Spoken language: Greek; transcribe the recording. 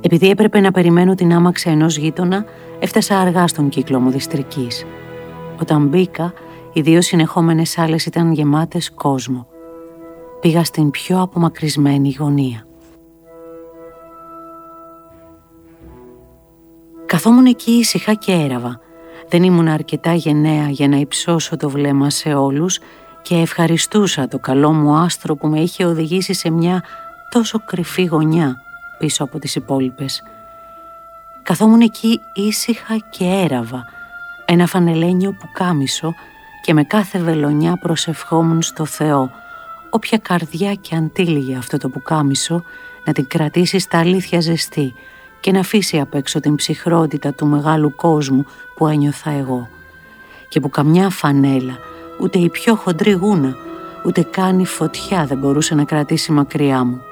Επειδή έπρεπε να περιμένω την άμαξα ενός γείτονα, έφτασα αργά στον κύκλο Ομοδιστρικής. Όταν μπήκα, οι 2 συνεχόμενες σάλες ήταν γεμάτες κόσμο. Πήγα στην πιο απομακρυσμένη γωνία. Καθόμουν εκεί ήσυχα και έραβα. Δεν ήμουν αρκετά γενναία για να υψώσω το βλέμμα σε όλους και ευχαριστούσα το καλό μου άστρο που με είχε οδηγήσει σε μια τόσο κρυφή γωνιά πίσω από τις υπόλοιπες. Καθόμουν εκεί ήσυχα και έραβα, ένα φανελένιο πουκάμισο, και με κάθε βελονιά προσευχόμουν στο Θεό, όποια καρδιά και αν τύλιγε αυτό το πουκάμισο, να την κρατήσει στα αλήθεια ζεστή και να αφήσει απ' έξω την ψυχρότητα του μεγάλου κόσμου που ένιωθα εγώ, και που καμιά φανέλα, ούτε η πιο χοντρή γούνα, ούτε καν η φωτιά δεν μπορούσε να κρατήσει μακριά μου.